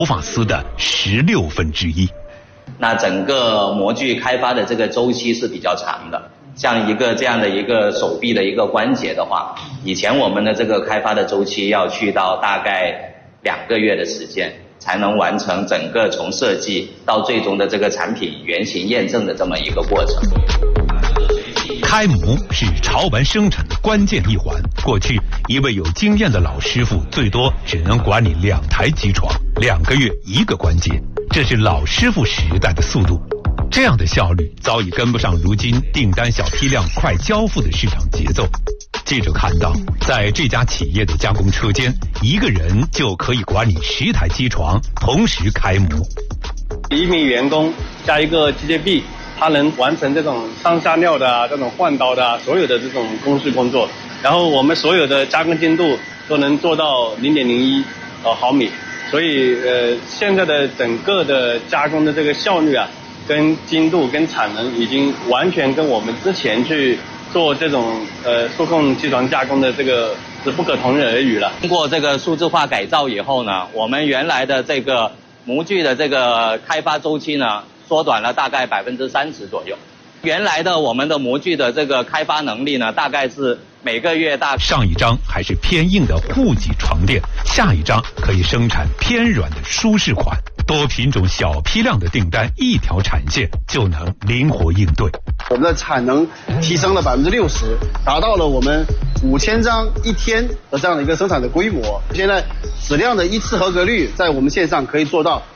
头发丝的1/16。 那整个模具开发的这个周期是比较长的。像一个这样的一个手臂的一个关节的话，以前我们的这个开发的周期要去到大概2个月的时间，才能完成整个从设计到最终的这个产品原型验证的这么一个过程。 开模是潮玩生产的关键一环。过去，一位有经验的老师傅最多只能管理2台机床，2个月1个关节，这是老师傅时代的速度。这样的效率早已跟不上如今订单小批量快交付的市场节奏。记者看到，在这家企业的加工车间，1个人就可以管理10台机床，同时开模。 1名员工加一个机械臂，他能完成这种上下料的这种换刀的所有的这种公式工作，然后我们所有的加工精度都能做到0.01毫米，所以现在的整个的加工的这个效率啊，跟精度跟产能已经完全跟我们之前去做这种数控机床加工的这个是不可同日而语了。 经过这个数字化改造以后呢，我们原来的这个模具的这个开发周期呢，缩短了大概30%左右。原来的我们的模具的这个开发能力呢，大概是每个月上一张还是偏硬的护脊床垫，下一张可以生产偏软的舒适款。多品种小批量的订单，一条产线就能灵活应对。 我们的产能提升了60%，达到了我们5000张一天的这样的一个生产的规模。现在质量的1次合格率在我们线上可以做到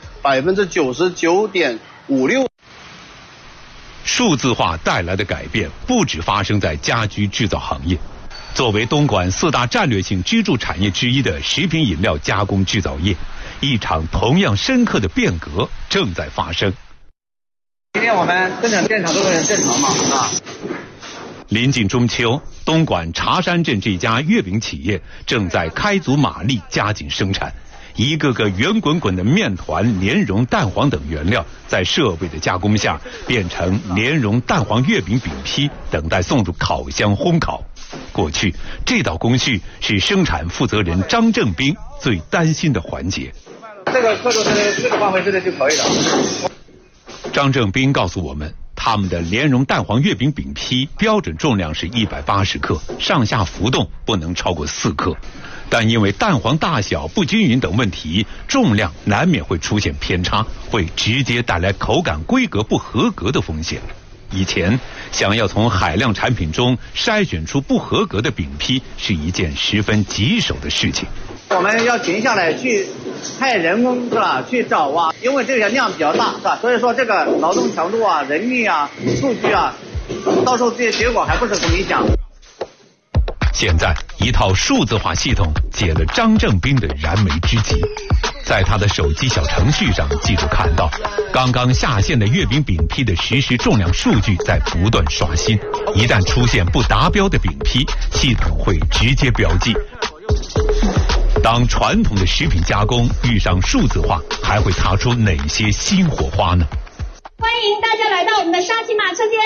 99.56%。 数字化带来的改变不只发生在家居制造行业，作为东莞4大战略性支柱产业之一的食品饮料加工制造业，一场同样深刻的变革正在发生。 今天我们生产电厂都很正常嘛临近中秋，东莞茶山镇这家月饼企业正在开足马力加紧生产。一个个圆滚滚的面团、莲蓉、蛋黄等原料，在设备的加工下变成莲蓉蛋黄月饼饼坯，等待送入烤箱烘烤。过去，这道工序是生产负责人张正兵最担心的环节。 这个刻度这个范围之内就可以了。 张正兵告诉我们，他们的莲蓉蛋黄月饼饼坯标准重量是180克，上下浮动不能超过4克。但因为蛋黄大小不均匀等问题，重量难免会出现偏差，会直接带来口感规格不合格的风险。以前想要从海量产品中筛选出不合格的饼坯是一件十分棘手的事情。 我们要停下来去派人工是吧，去找啊，因为这个量比较大是吧，所以说这个劳动强度啊、人力啊、数据啊，到时候这些结果还不是很理想。 现在一套数字化系统解了张正兵的燃眉之急。在他的手机小程序上，记者看到刚刚下线的月饼饼坯的实时重量数据在不断刷新，一旦出现不达标的饼坯，系统会直接标记。当传统的食品加工遇上数字化，还会擦出哪些新火花呢？ 欢迎大家来到我们的沙琪玛车间。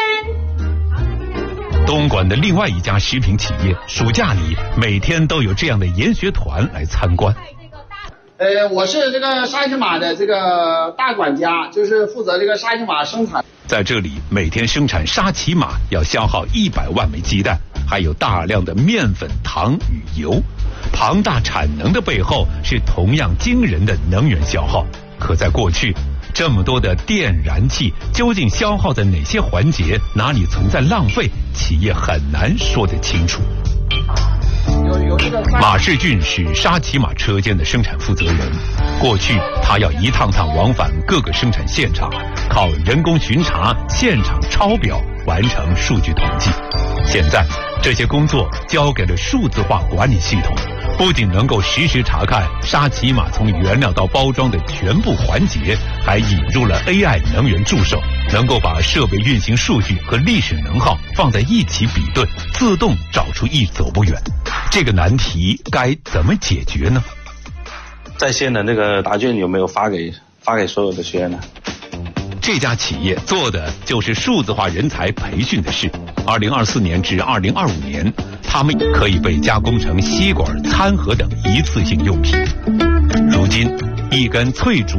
东莞的另外一家食品企业，暑假里每天都有这样的研学团来参观。 我是这个沙琪玛的这个大管家，就是负责这个沙琪玛生产。 在这里，每天生产沙琪玛要消耗100万枚鸡蛋，还有大量的面粉、糖与油。庞大产能的背后是同样惊人的能源消耗。可在过去，这么多的电燃气究竟消耗在哪些环节，哪里存在浪费，企业很难说得清楚。马世俊是沙琪玛车间的生产负责人，过去他要一趟趟往返各个生产现场，靠人工巡查、现场抄表完成数据统计。现在这些工作交给了数字化管理系统，不仅能够实时查看沙琪玛从原料到包装的全部环节，还引入了 AI 能源助手，能够把设备运行数据和历史能耗放在一起比对，自动找出一走不远。这个难题该怎么解决呢？ 在线的那个答卷有没有发给所有的学员呢？ 这家企业做的就是数字化人才培训的事。2024年至2025年，他们可以被加工成吸管、餐盒等一次性用品。 如今，一根翠竹